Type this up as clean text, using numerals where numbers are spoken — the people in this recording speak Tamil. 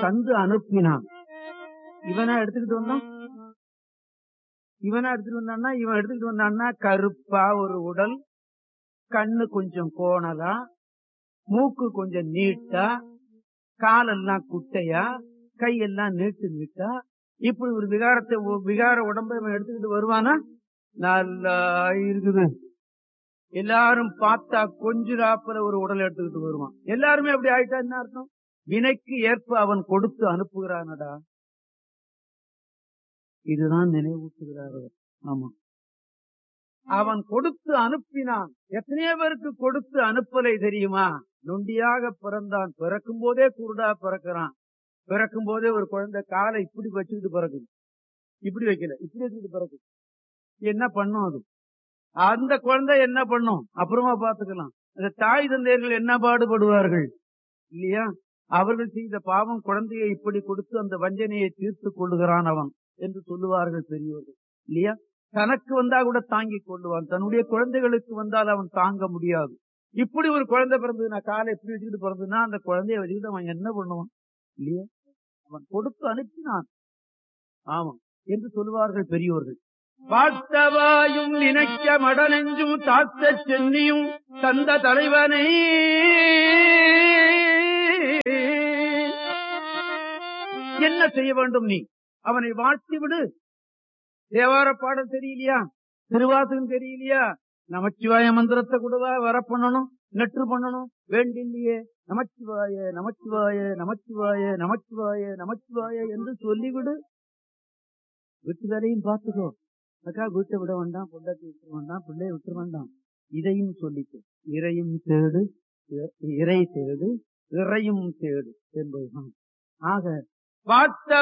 தந்து அனுப்பினான். இவனா எடுத்துக்கிட்டு வந்தான்னா கருப்பா ஒரு உடல், கண்ணு கொஞ்சம் கோணலா, மூக்கு கொஞ்சம் நீட்டா, காலெல்லாம் குட்டையா, கையெல்லாம் நீட்டா, இப்படி ஒரு விகார உடம்பை இவன் எடுத்துக்கிட்டு வருவானா? நல்லா இருக்குது. எல்லாரும் பார்த்தா கொஞ்சிராப்புல ஒரு உடல் எடுத்துக்கிட்டு வருவான். எல்லாருமே அப்படி ஆயிட்டா என்ன அர்த்தம்? வினைக்கு ஏற்ப அவன் கொடுத்து அனுப்புகிறானடா. இதுதான் நினைவூட்டுகிறார். ஆமா, அவன் கொடுத்து அனுப்பினான். எத்தனையோ பேருக்கு கொடுத்து அனுப்பலை தெரியுமா? நொண்டியாக பிறந்தான், பிறக்கும் போதே குருடா பிறக்கிறான். பிறக்கும் போதே ஒரு குழந்தை காலை இப்படி வச்சுக்கிட்டு பிறக்குது, இப்படி வைக்கல, இப்படி வச்சுக்கிட்டு பிறக்குது. என்ன பண்ணும் அது? அந்த குழந்தை என்ன பண்ணும் அப்புறமா பாத்துக்கலாம். அந்த தாய் தந்தையர்கள் என்ன பாடுபடுவார்கள் இல்லையா? அவர்கள் செய்த பாவம் குழந்தையை இப்படி கொடுத்து அந்த வஞ்சனையை தீர்த்து கொள்ளுகிறான் அவன் என்று சொல்லுவார்கள் பெரியவர்கள் இல்லையா? தனக்கு வந்தா கூட தாங்கிக் கொள்ளுவான், தன்னுடைய குழந்தைகளுக்கு வந்தால் அவன் தாங்க முடியாது. இப்படி ஒரு குழந்தை பிறந்ததுன்னா, காலை எப்படி வச்சுக்கிட்டு பிறந்ததுன்னா, அந்த குழந்தைய வச்சுக்கிட்டு அவன் என்ன பண்ணுவான் இல்லையா? அவன் கொடுத்து அனுப்பினான். ஆமாம் என்று சொல்லுவார்கள் பெரியோர்கள். பார்த்தவாயும் நினைக்க மடனெஞ்சும் தாத்த சென்னியும் தந்த தலைவனை என்ன செய்ய வேண்டும்? நீ அவனை வாழ்த்தி விடு. தேவார பாடல் தெரியலையா? திருவாசகம் தெரியலையா? நமச்சிவாய மந்திரத்தை கூடவா வர பண்ணணும், நெற்று பண்ணணும்? வேண்டில்லையே. நமச்சிவாய நமச்சிவாய நமச்சிவாய நமச்சிவாய நமச்சிவாய என்று சொல்லிவிடு. வீட்டு வேலையும் பார்த்துக்கோ. அக்கா வீட்டை விட வேண்டாம், பொண்டாட்டி விட்டுற வேண்டாம், பிள்ளைய விட்டுற வேண்டாம். இதையும் சொல்லிக்கோ. இறையும் தேடு, இறை தேடு, இறையும் தேடு என்பதுதான். ஆக பார்த்த